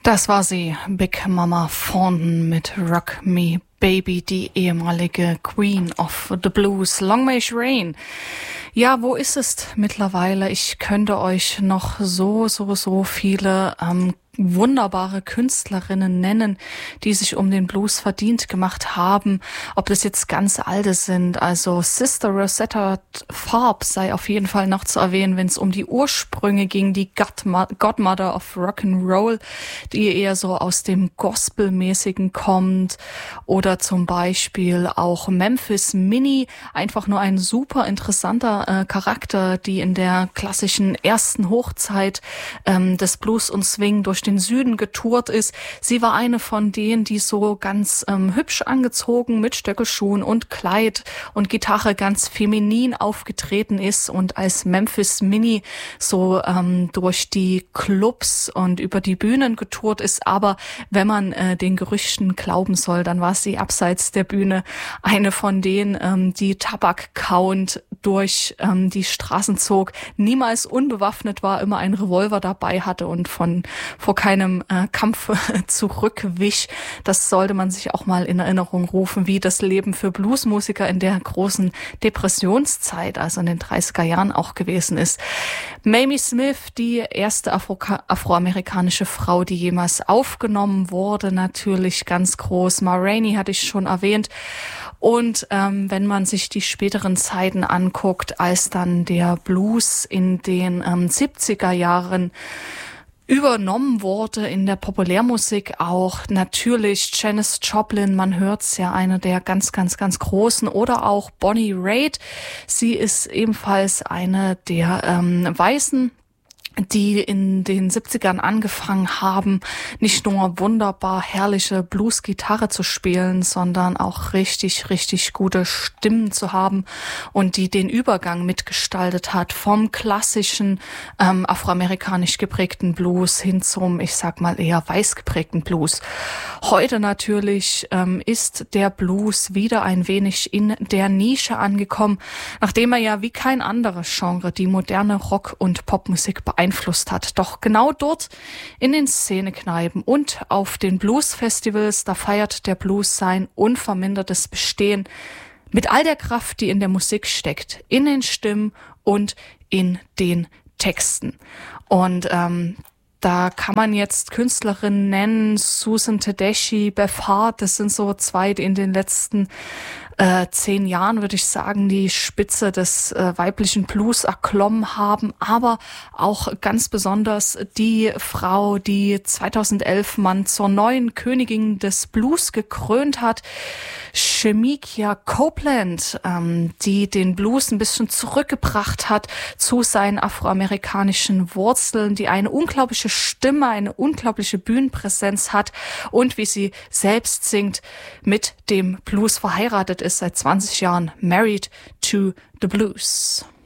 Das war sie, Big Mama Thornton mit Rock Me Baby, die ehemalige Queen of the Blues. Long May It Rain. Ja, wo ist es mittlerweile? Ich könnte euch noch so viele wunderbare Künstlerinnen nennen, die sich um den Blues verdient gemacht haben. Ob das jetzt ganz alte sind, also Sister Rosetta Tharpe sei auf jeden Fall noch zu erwähnen, wenn es um die Ursprünge ging, die Godmother of Rock'n'Roll, die eher so aus dem Gospelmäßigen kommt, oder zum Beispiel auch Memphis Minnie, einfach nur ein super interessanter Charakter, die in der klassischen ersten Hochzeit des Blues und Swing durch den Süden getourt ist. Sie war eine von denen, die so ganz hübsch angezogen mit Stöckelschuhen und Kleid und Gitarre ganz feminin aufgetreten ist und als Memphis Minnie so durch die Clubs und über die Bühnen getourt ist. Aber wenn man den Gerüchten glauben soll, dann war sie abseits der Bühne eine von denen, die Tabak kauend durch die Straßen zog, niemals unbewaffnet war, immer einen Revolver dabei hatte und vor keinem Kampf zurückwich. Das sollte man sich auch mal in Erinnerung rufen, wie das Leben für Bluesmusiker in der großen Depressionszeit, also in den 30er Jahren auch gewesen ist. Mamie Smith, die erste afroamerikanische Frau, die jemals aufgenommen wurde, natürlich ganz groß. Ma Rainey hatte ich schon erwähnt. Und wenn man sich die späteren Zeiten anguckt, als dann der Blues in den 70er Jahren übernommen wurde in der Populärmusik, auch natürlich Janis Joplin, man hört's ja, eine der ganz großen, oder auch Bonnie Raitt. Sie ist ebenfalls eine der Weißen, die in den 70ern angefangen haben, nicht nur wunderbar herrliche Blues-Gitarre zu spielen, sondern auch richtig gute Stimmen zu haben und die den Übergang mitgestaltet hat vom klassischen afroamerikanisch geprägten Blues hin zum, ich sag mal, eher weiß geprägten Blues. Heute natürlich ist der Blues wieder ein wenig in der Nische angekommen, nachdem er ja wie kein anderes Genre die moderne Rock- und Popmusik beeinflusst hat. Doch genau dort in den Szenekneipen und auf den Bluesfestivals, da feiert der Blues sein unvermindertes Bestehen mit all der Kraft, die in der Musik steckt, in den Stimmen und in den Texten. Und da kann man jetzt Künstlerinnen nennen, Susan Tedeschi, Beth Hart, das sind so zwei, die in den letzten 10 Jahren, würde ich sagen, die Spitze des weiblichen Blues erklommen haben, aber auch ganz besonders die Frau, die 2011 man zur neuen Königin des Blues gekrönt hat, Shemekia Copeland, die den Blues ein bisschen zurückgebracht hat zu seinen afroamerikanischen Wurzeln, die eine unglaubliche Stimme, eine unglaubliche Bühnenpräsenz hat und, wie sie selbst singt, mit dem Blues verheiratet ist, seit 20 Jahren, Married to the Blues.